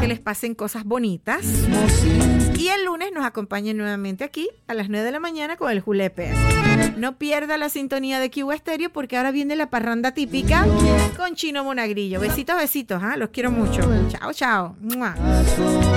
que les pasen cosas bonitas. Y el lunes nos acompañen nuevamente aquí a las 9 de la mañana con el Julepe. No pierda la sintonía de Cuba Estéreo porque ahora viene la parranda típica con Chino Monagrillo. Besitos, besitos, los quiero mucho. Chao, chao. ¡Mua!